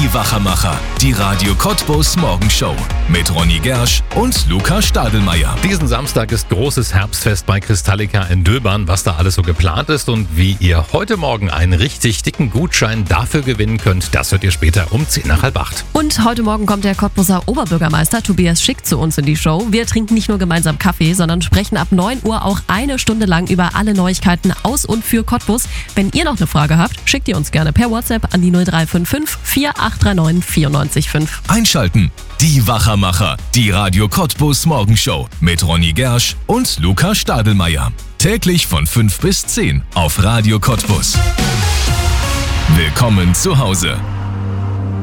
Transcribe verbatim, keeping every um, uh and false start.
Die Wachermacher, die Radio Cottbus Morgenshow mit Ronny Gersch und Luca Stadelmeier. Diesen Samstag ist großes Herbstfest bei Kristallika in Döbern. Was da alles so geplant ist und wie ihr heute Morgen einen richtig dicken Gutschein dafür gewinnen könnt, das hört ihr später um zehn nach halb acht. Und heute Morgen kommt der Cottbuser Oberbürgermeister Tobias Schick zu uns in die Show. Wir trinken nicht nur gemeinsam Kaffee, sondern sprechen ab neun Uhr auch eine Stunde lang über alle Neuigkeiten aus und für Cottbus. Wenn ihr noch eine Frage habt, schickt ihr uns gerne per WhatsApp an die null drei fünf fünf vier acht drei neun vier neun fünf. Einschalten. Die Wachermacher, die Radio Cottbus Morgenshow mit Ronny Gersch und Luca Stadelmeier. Täglich von fünf bis zehn auf Radio Cottbus. Willkommen zu Hause.